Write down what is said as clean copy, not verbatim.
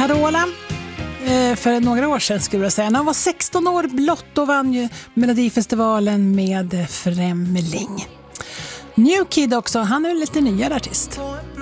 Carola. För några år sedan skulle jag säga. När han var 16 år blott och vann ju Melodifestivalen med Främling. New Kid också, han är lite nyare artist.